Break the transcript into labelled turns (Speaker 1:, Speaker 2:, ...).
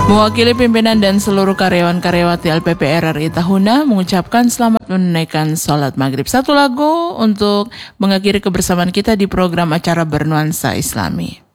Speaker 1: Mewakili pimpinan dan seluruh karyawan-karyawati LPP RRI Tahuna mengucapkan selamat menunaikan sholat maghrib. Satu lagu untuk mengakhiri kebersamaan kita di program acara bernuansa Islami.